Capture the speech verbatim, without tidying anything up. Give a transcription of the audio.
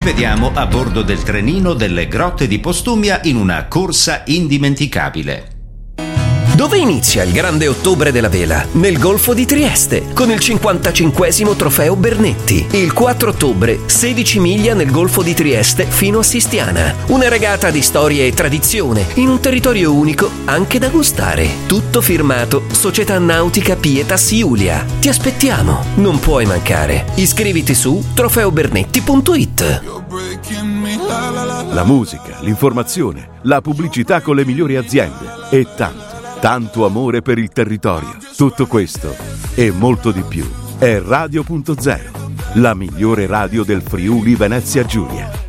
spediamo a bordo del trenino delle Grotte di Postumia in una corsa indimenticabile. Dove inizia il grande ottobre della vela? Nel Golfo di Trieste, con il cinquantacinquesimo trofeo Bernetti. Il quattro ottobre, sedici miglia nel Golfo di Trieste fino a Sistiana. Una regata di storia e tradizione, in un territorio unico anche da gustare. Tutto firmato Società Nautica Pietas Iulia. Ti aspettiamo, non puoi mancare. Iscriviti su trofeo bernetti punto it. La musica, l'informazione, la pubblicità con le migliori aziende e tanto. Tanto amore per il territorio. Tutto questo e molto di più è Radio punto zero, la migliore radio del Friuli Venezia Giulia.